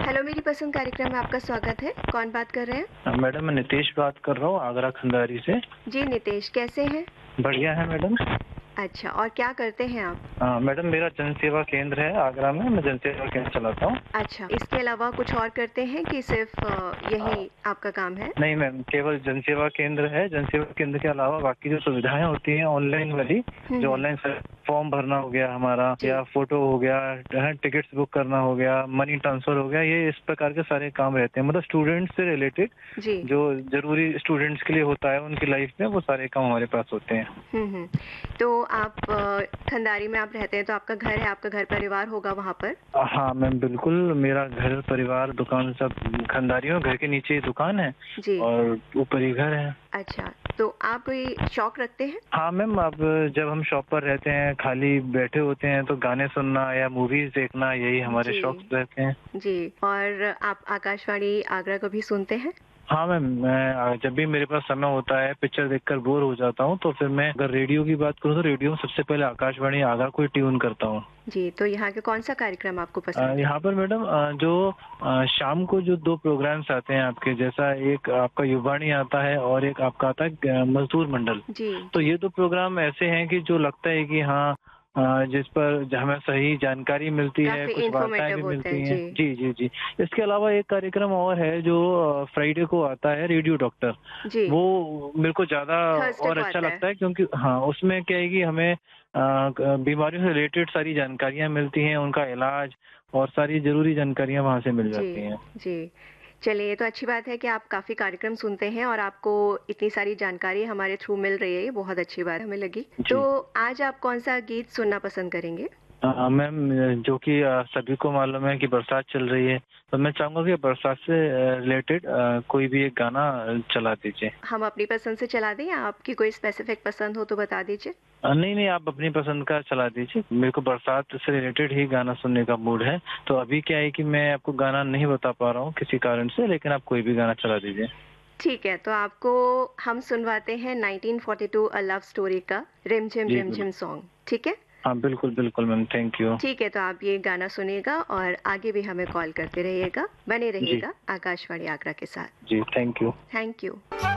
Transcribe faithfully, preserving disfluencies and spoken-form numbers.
Hello मेरी पसंद कार्यक्रम में आपका स्वागत है। कौन बात कर रहे हैं? हाँ, मैडम मैं नितेश बात कर रहा हूँ आगरा खंडारी से। जी नितेश, कैसे हैं? बढ़िया है मैडम। अच्छा, और क्या करते हैं आप? हाँ मैडम, मेरा जन सेवा केंद्र है आगरा में, मैं जन सेवा केंद्र चलाता हूँ। अच्छा, इसके अलावा कुछ और करते हैं कि सिर्फ अ, यही आपका काम है? नहीं मैम, केवल जन सेवा केंद्र है। जन सेवा केंद्र के अलावा बाकी जो सुविधाएं होती हैं ऑनलाइन वाली, हम्म, जो हम्म, ऑनलाइन फॉर्म भरना हो गया हमारा, जी। या फोटो हो गया, टिकट्स बुक करना हो गया, मनी ट्रांसफर हो गया, ये इस प्रकार के सारे काम रहते हैं। मतलब स्टूडेंट्स से रिलेटेड जी। जो जरूरी स्टूडेंट्स के लिए होता है उनकी लाइफ में, वो सारे काम हमारे पास होते हैं। हम्म हम्म। तो आप अ, खंडारी में आप रहते हैं, तो आपका घर है, आपका घर परिवार होगा वहाँ पर? हाँ मैम बिल्कुल, मेरा घर परिवार दुकान सब खंडारी में, घर के नीचे ही दुकान है जी। और ऊपर ही घर है। अच्छा, तो आप कोई शौक रखते हैं? हाँ मैम, अब जब हम शॉप पर रहते हैं, खाली बैठे होते हैं, तो गाने सुनना या मूवीज देखना, यही हमारे जी। शौक रहते हैं। जी, और आप आकाशवाणी आगरा को भी सुनते हैं? हाँ मैम, मैं जब भी मेरे पास समय होता है, पिक्चर देखकर बोर हो जाता हूँ, तो फिर मैं अगर रेडियो की बात करूँ तो रेडियो में सबसे पहले आकाशवाणी आगरा को ही ट्यून करता हूँ। जी, तो यहाँ के कौन सा कार्यक्रम आपको अ, पसंद है? यहाँ पर मैडम अ, जो अ, शाम को जो दो प्रोग्राम्स आते हैं आपके, जैसा एक आपका युवाणी आता है और एक आपका आता है अ, मजदूर मंडल। जी। तो ये दो प्रोग्राम ऐसे हैं कि जो लगता है कि हाँ, अ, जिस पर ज- हमें सही जानकारी मिलती है, काफी कुछ वार्ताएं भी इन्फॉर्मेटिव होते मिलती हैं। हैं। जी। जी जी जी। इसके अलावा एक कार्यक्रम और है जो फ्राइडे को आता है, रेडियो डॉक्टर। जी। वो मेरे को ज्यादा थर्सडे और को अच्छा आता है। लगता है, क्योंकि हाँ, उसमें क्या है कि हमें अ, क- बीमारियों से रिलेटेड सारी जानकारियां मिलती हैं, उनका इलाज और सारी जरूरी जानकारियां वहां से मिल जी। जाती हैं। जी। चलिए, ये तो अच्छी बात है कि आप काफ़ी कार्यक्रम सुनते हैं और आपको इतनी सारी जानकारी हमारे थ्रू मिल रही है, ये बहुत अच्छी बात हमें लगी। तो जी। आज आप कौन-सा गीत सुनना पसंद करेंगे? अ, मैम, जो कि अ, सभी को मालूम है कि बरसात चल रही है, तो मैं चाहूंगा कि बरसात से रिलेटेड कोई भी एक गाना अ, चला दीजिए। हम अपनी पसंद से चला दें या आपकी कोई स्पेसिफिक पसंद हो तो बता दीजिए? अ, नहीं नहीं, आप अपनी पसंद का चला दीजिए। मेरे को बरसात से रिलेटेड ही गाना सुनने का मूड है। तो अभी क्या है कि मैं आपको गाना नहीं बता पा रहा हूँ किसी कारण से, लेकिन आप कोई भी गाना चला दीजिए। ठीक है, तो आपको हम सुनवाते हैं nineteen forty to a love story का रिमझिम जी बिल्कुल। रिमझिम सॉन्ग, ठीक है? हाँ बिल्कुल बिल्कुल मैम, थैंक यू। ठीक है, तो आप ये गाना सुनिएगा और आगे भी हमें कॉल करते रहिएगा, बने जी रहिएगा आकाशवाणी आगरा के साथ। जी, थैंक यू। Thank you.